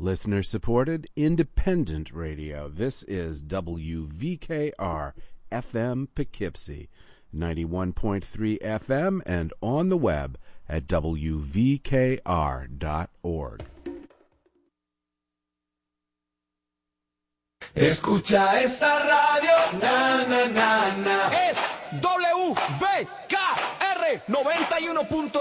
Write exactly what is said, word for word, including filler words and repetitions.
Listener-supported, independent radio. This is W V K R F M Poughkeepsie, ninety-one point three F M, and on the web at W V K R dot org. Escucha esta radio, na, na, na, na. Es W V K R noventa y uno punto